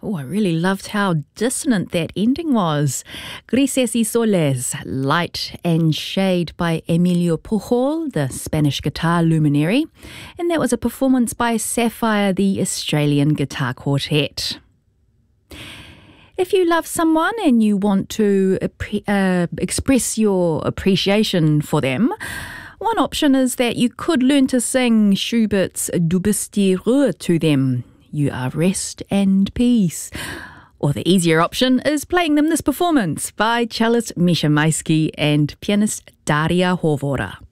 Oh, I really loved how dissonant that ending was. Grises y Soles, Light and Shade by Emilio Pujol, the Spanish guitar luminary. And that was a performance by Sapphire, the Australian guitar quartet. If you love someone and you want to express your appreciation for them, one option is that you could learn to sing Schubert's Du bist die Ruhe to them. You are rest and peace. Or the easier option is playing them this performance by cellist Misha Maisky and pianist Daria Hovora.